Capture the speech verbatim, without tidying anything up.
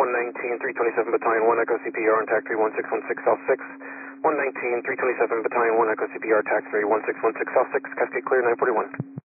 one nineteen, three twenty-seven Battalion, one Echo C P R on tack three one six one six South six. one nineteen, three twenty-seven Battalion, one Echo C P R, tack three one six one six South six, Cascade clear, nine forty-one.